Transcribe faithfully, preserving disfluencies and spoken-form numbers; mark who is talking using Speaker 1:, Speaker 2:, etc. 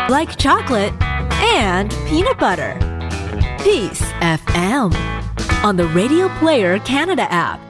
Speaker 1: like chocolate and peanut butter. Peace F M on the Radio Player Canada app.